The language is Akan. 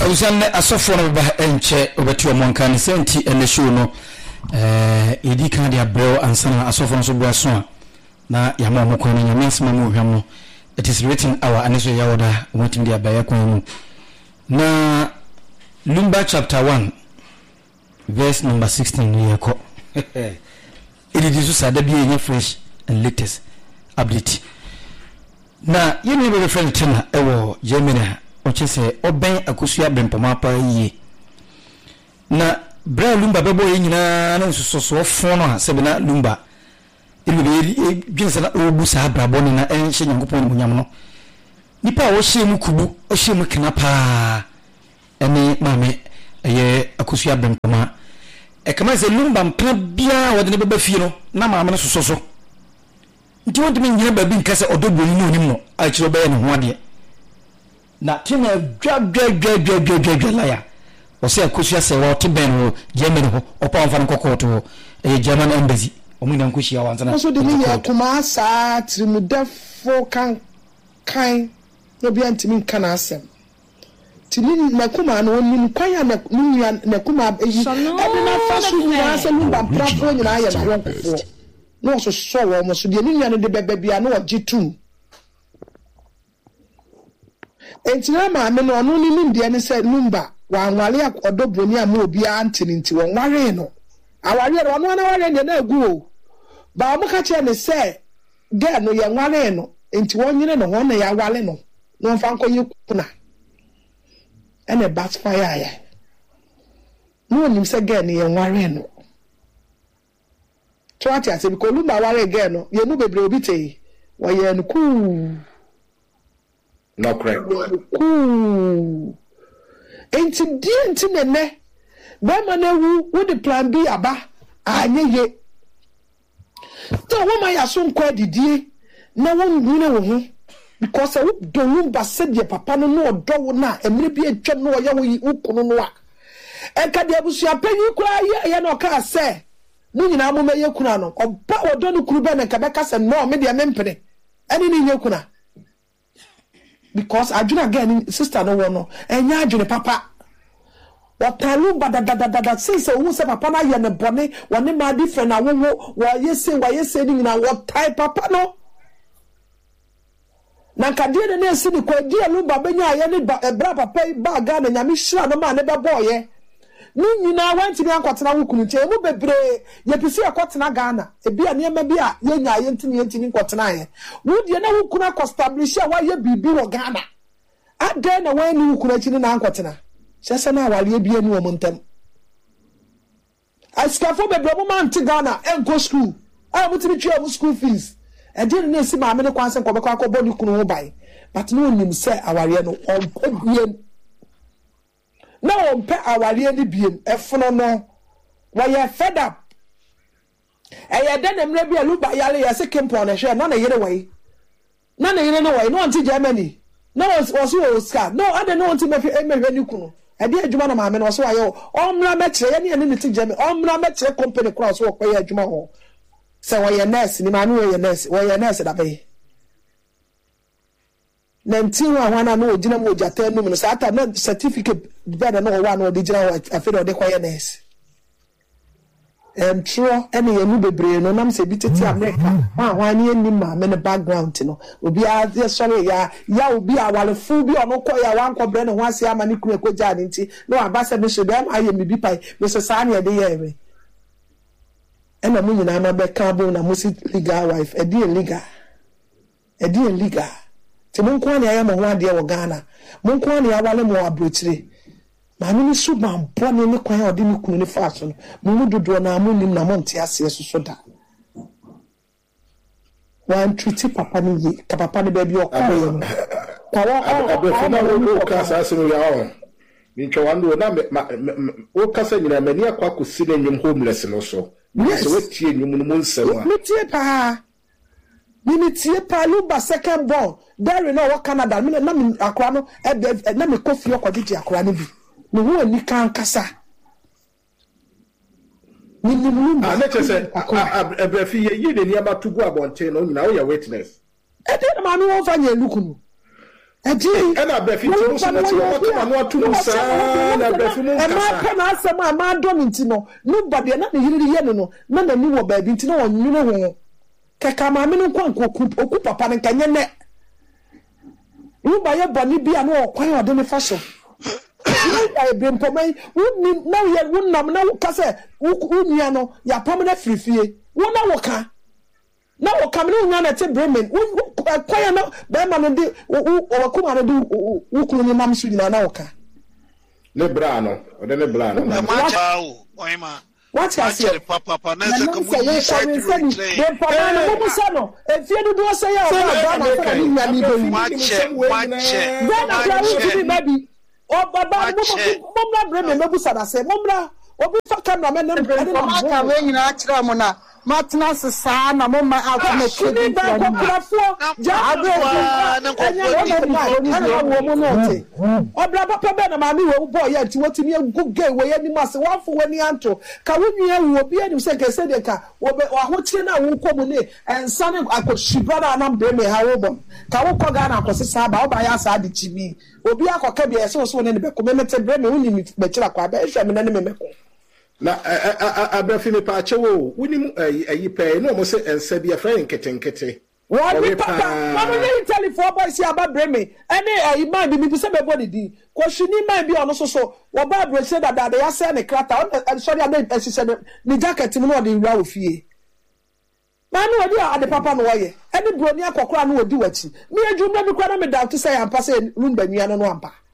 Awusan asofo no ba enche obeti omonka ne senti ene show no edi kan dia bro ansana asofo no so bua so na yama mo kwan nya mensima mo hwam no it is written our aneso yawoda wotim dia ba yakwan mu na Lumba chapter 1 verse number 16 ni yako it is so sada bi enye fresh and latest update na yene be friend tena ewo Germany ochese oben akusua brempoma pa yie na bra Lumba bebo ye nyina na nsoso fo no asebe na Lumba ilu be dwese na obusa abrabo ne na enhye nyankopon munyam no nipa wo hye mu kubu o hye mu kena pa ene mame eye akusua brempoma kama ze Lumba mpna bia wode ne beba fie no na mame no soso nti wode me nyina ba bi nkase odobro ni onim no a kiro be ne ho ade na tina dwa laya o se akusua se wo te ben wo Germany ho opa mfa nkokoto German embassy omuna nkushia wanzana so de ni ya kuma sa trimudafo kan no bi antimi kan asem tini na kuma no nim kwanya na kuma eyi ade na faso nyina se Lumba prafo nyina ya na wonkofo no so wo mo so de ni nyane de bebia no ogitum entina ma me no onu ni nimde ne se Lumba wa anwale odobroni ama obi antini nti won ware no aware no onu na ware ne na agu o ba mo ka che ne se de no ye ware no enti won nyine no ho na ya wale no no fa nkoye kuna ene backfire ya no nim se ge ne ye ware no to ati ase bi ko Lumba ware ge no ye nu bebre obi tei wa ye no ku no correct. Enti nene be mana wu the plan B aba anyeye to wo ma ya so nkwa didie na won nwune wo ho because wo do Lumba said ye papa no no odo wo na emre bi atwa no ya wo kunu no a enka de abusua panyi kwa ye no ka se mu nyina mo meye kuna no oba odo no kuru be na ka be ka se no me de mempene eni ni nye kuna because aduna again sister no no enya adune papa wata Lumba da say wo se papa na ye ne bone woni ma different na wo yese ni na wata papa no na kadie ne esi ni kwa die Lumba benya ye ne bra papa ba ga na nyame hira no ma ne be boye ni nyina wanti ni ankotena wo kunu che mu bebre ye pisi akotena Ghana ebia ne ma bia ye nya ye ntini nkotena ye wo die na wo kunu establish a wa ye bibi wo Ghana ade na wa ni wo kunu chi ni na ankotena sese na awale bia ni wo montem askafo bebre mo man ti Ghana enko school a mo ti twa mo school fees e die na esi ma me ne kwanse ko be kwa ko boni kunu ho bai but no nim se awale no on na ompe awale ni biem efono no wa ye fed up de na mre bia Lumba yale ya se kempo na hwe na yere wai na yere no wai no anti Germany no was Oscar no ade no anti mehwe ni kunu de adwuma na ma me no so ayo omra mekire ye ne ti Germany omra mekire company cross wo kwa ye adwuma ho se wa ye nurse ni ma no ye nurse da be na ntiwa hwana no ogina mo jata no sa ata no certificate beda no wa no digina afere ode kwa nurse true ene ye nu bebre no nam se biteti America hwani ni ma me ne background no obi a ye sorry ya obi a wale fu bi ono ko ya wan ko bre ne ho ase ama ni kunu ekoja ni nti no abase me so dem aye me bi pai me so sa na de ye we ena mu nyina ma be ka bo na musi legal wife e die legal ti mun kwa ne ya ma ho ade wo Ghana mun kwa ne ya wale mo abrochire ma mi su ma bone ne kwa ode mi kunu ne faso no mu dodo na mu nim na mo nte ase so da wan treat papa ni ye ka papa ne ba bi okwa ye no ka wa fama wo ka sa se no ya o mi twando na wo ka sa nyina mani akwa ko si na nyim homeless no so so wetie nyim no mo nsema mi tie pa Lumba second born there no wa Canada mi na mi akwa no na me kofi okwaditi akwa ne bi no wo ni kan kasa ni Lumba na chese abrafi ye de ni aba tugu abonte no nyina wo ya witness e de ma no wo fa nya lukunu And I bet you nobody not the none of you baby to know you know. Kakamamino Kwanko, Papa and Kanyane. You buy a bunny be an all quiet than a fashion. I been for me, wouldn't know yet, wouldn't know Cassa, Uniano, ya permanent free fee, one hour. Now coming on at Bremen, quiet no, Berman or come and do Ukuni Mamsu in Anoka. Lebrano, or the Lebrano. What I said, Papa, if you do say, baby, oh, Baba, Bremen, Nobusada say, Momra, or before cameraman, and Martin's son, Mamma, I'll make boy, yet what in your good gay way any master one for when you answer. Kawunia will be any second Sedeca, or what you know who come and son I could she brother and I'm Breme, however. Kawukogana was a saba by us at the TV. Obia Cocabi, so soon in the commemorated Breme, only with Betcha Quabe, and enemy. Na abafini pa chewo woni ayipa no mo se ensa bia fra nketenkete wa mi papa mama le tell for boys here about Breme any mind bi se be body di ko shini mind bi ono so wo ba bre say that they are say ne krata sorry I say ni jacket mu no de wura ofie na no odi ade papa no woye any broni akokora no odi wachi me adwuma bi kwa na me doubt say ampa say room banua no ampa